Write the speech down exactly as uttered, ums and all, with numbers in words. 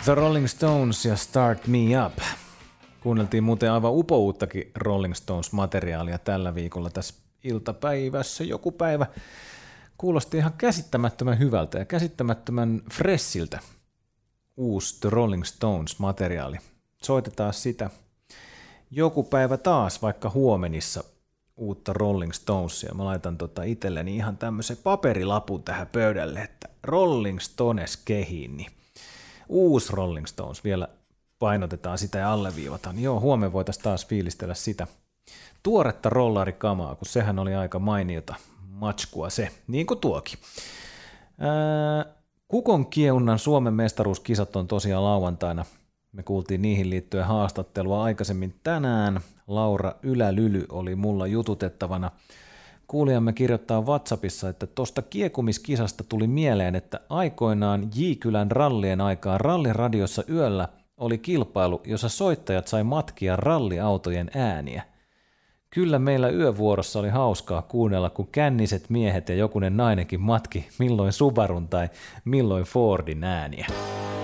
The Rolling Stones ja Start Me Up. Kuunneltiin muuten aivan upouuttakin Rolling Stones-materiaalia tällä viikolla tässä iltapäivässä. Joku päivä kuulosti ihan käsittämättömän hyvältä ja käsittämättömän fressiltä uusi The Rolling Stones-materiaali. Soitetaan sitä joku päivä taas, vaikka huomenissa uutta Rolling Stonesia. Mä laitan tota itselleni ihan tämmöisen paperilapun tähän pöydälle, että Rolling Stones kehiin, niin uusi Rolling Stones, vielä painotetaan sitä ja alleviivataan. Joo, huomenna voitaisiin taas fiilistellä sitä tuoretta rollarikamaa, kun sehän oli aika mainiota matskua se, niin kuin tuokin. Ää, Kukon kiehunnan Suomen mestaruuskisat on tosiaan lauantaina. Me kuultiin niihin liittyen haastattelua aikaisemmin tänään. Laura Ylälyly oli mulla jututettavana. Kuulijamme kirjoittaa WhatsAppissa, että tuosta kiekumiskisasta tuli mieleen, että aikoinaan J-kylän rallien aikaan ralliradiossa yöllä oli kilpailu, jossa soittajat sai matkia ralliautojen ääniä. Kyllä meillä yövuorossa oli hauskaa kuunnella, kun känniset miehet ja jokunen nainenkin matki milloin Subarun tai milloin Fordin ääniä.